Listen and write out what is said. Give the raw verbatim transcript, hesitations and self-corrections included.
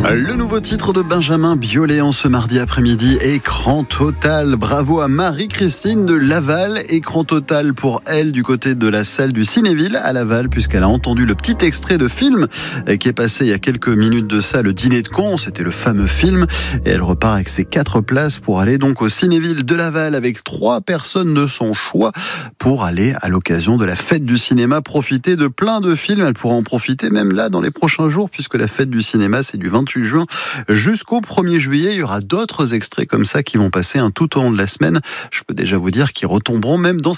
Le nouveau titre de Benjamin Biolay en ce mardi après-midi, Écran total. Bravo à Marie-Christine de Laval. Écran total pour elle du côté de la salle du Cinéville à Laval, puisqu'elle a entendu le petit extrait de film qui est passé il y a quelques minutes de ça, le dîner de cons. C'était le fameux film. Et elle repart avec ses quatre places pour aller donc au Cinéville de Laval avec trois personnes de son choix pour aller à l'occasion de la fête du cinéma profiter de plein de films. Elle pourra en profiter même là dans les prochains jours, puisque la fête du cinéma c'est du vingt-huit juin jusqu'au premier juillet. Il y aura d'autres extraits comme ça qui vont passer un tout au long de la semaine. Je peux déjà vous dire qu'ils retomberont même dans